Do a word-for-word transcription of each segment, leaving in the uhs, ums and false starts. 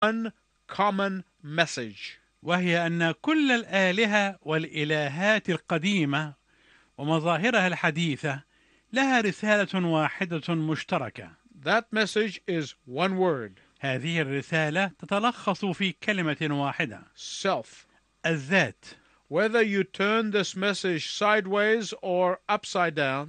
one common message. وهي أن كل الآلهة والإلهات القديمة ومظاهرها الحديثة لها رسالة واحدة مشتركة. That message is one word. هذه الرسالة تتلخص في كلمة واحدة: self. الذات. Whether you turn this message sideways or upside down,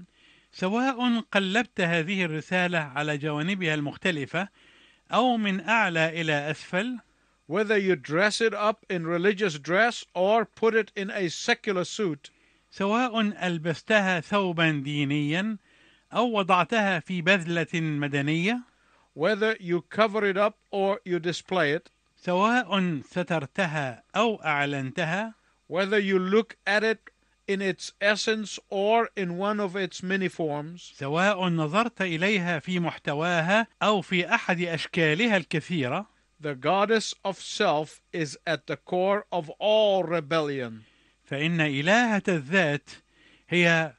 سواء قلبت هذه الرسالة على جوانبها المختلفة أو من أعلى إلى أسفل، whether you dress it up in religious dress or put it in a secular suit, سواء ألبستها ثوبا دينيا أو وضعتها في بذلة مدنية، whether you cover it up or you display it, سواء سترتها أو أعلنتها، whether you look at it in its essence or in one of its many forms, سواء نظرت إليها في محتواها أو في أحد أشكالها الكثيرة، the goddess of self is at the core of all rebellion. فإن إلهة الذات هي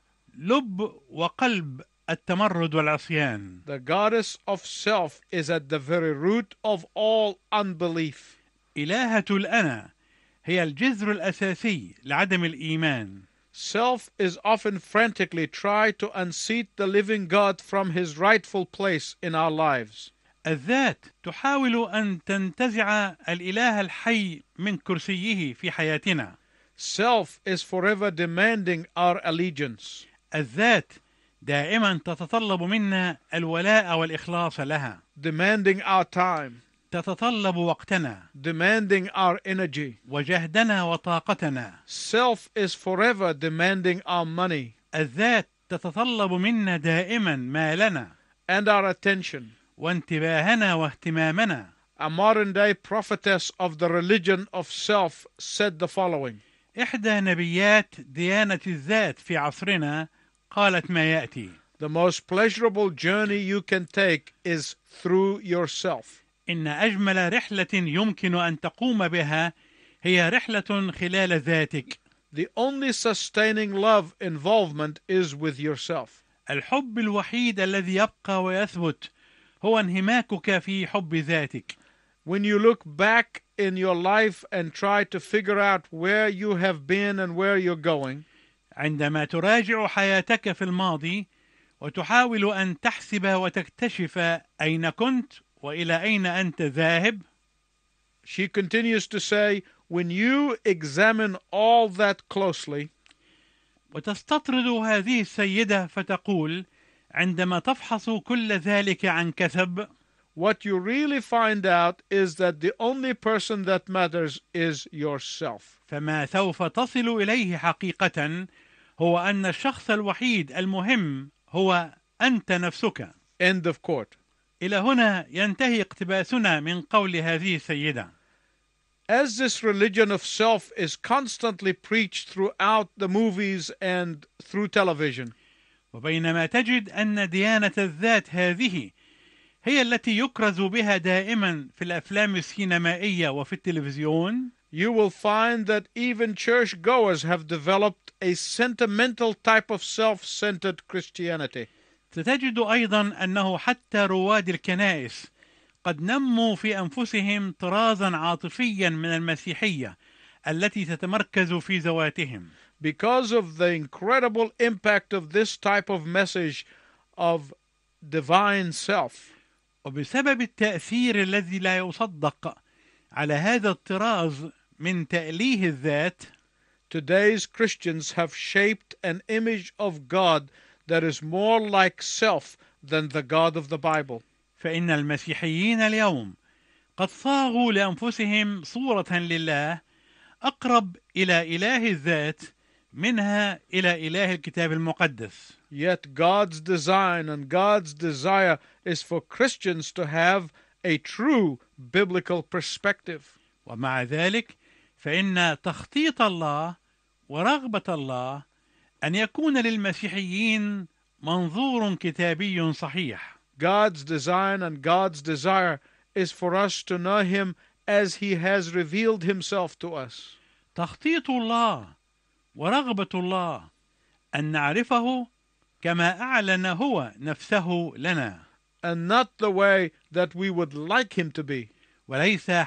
لب وقلب التمرد والعصيان. The goddess of self is at the very root of all unbelief. إلهة الأنا هي الجذر الأساسي لعدم الإيمان. Self is often frantically tried to unseat the living God from his rightful place in our lives. الذات تحاول أن تنتزع الإله الحي من كرسيه في حياتنا. Self is forever demanding our allegiance. الذات دائما تتطلب منا الولاء والإخلاص لها. Demanding our time. تتطلب وقتنا. Demanding our energy. وجهدنا وطاقتنا. Self is forever demanding our money. الذات تتطلب منا دائما مالنا. And our attention. وانتباهنا واهتمامنا. A modern day prophetess of the religion of self said the following. إحدى نبيات ديانة الذات في عصرنا قالت ما يأتي: The most pleasurable journey you can take is through yourself. إن أجمل رحلة يمكن أن تقوم بها هي رحلة خلال ذاتك. The only sustaining love involvement is with yourself. الحب الوحيد الذي يبقى ويثبت هو انهماكك في حب ذاتك. When you look back in your life and try to figure out where you have been and where you're going, عندما تراجع حياتك في الماضي وتحاول أن تحسب وتكتشف أين كنت وإلى أين أنت ذاهب. she continues to say, when you examine all that closely, وتستطرد هذه السيدة فتقول عندما تفحص كل ذلك عن كثب، what you really find out is that the only person that matters is yourself. فما سوف تصل إليه حقيقة هو أن الشخص الوحيد المهم هو أنت نفسك. End of quote. إلى هنا ينتهي اقتباسنا من قول هذه السيدة. As this religion of self is constantly preached throughout the movies and through television, وبينما تجد أن ديانة الذات هذه هي التي يكرز بها دائما في الأفلام السينمائية وفي التلفزيون، you will find that even churchgoers have developed a sentimental type of self-centered Christianity. ستجد أيضا أنه حتى رواد الكنائس قد نموا في أنفسهم طرازا عاطفيا من المسيحية التي تتمركز في ذواتهم. Because of the incredible impact of this type of message of divine self, وبسبب التأثير الذي لا يصدق على هذا الطراز من تأليه الذات، today's Christians have shaped an image of God that is more like self than the God of the Bible. فإن المسيحيين اليوم قد صاغوا لأنفسهم صورة لله أقرب إلى إله الذات منها إلى إله الكتاب المقدس. Yet God's design and God's desire is for Christians to have a true biblical perspective. ومع ذلك فإن تخطيط الله ورغبة الله أن يكون للمسيحيين منظور كتابي صحيح. God's design and God's desire is for us to know Him as He has revealed Himself to us. تخطيط الله ورغبة الله أن نعرفه كما أعلن هو نفسه لنا. And not the way that we would like Him to be. وليس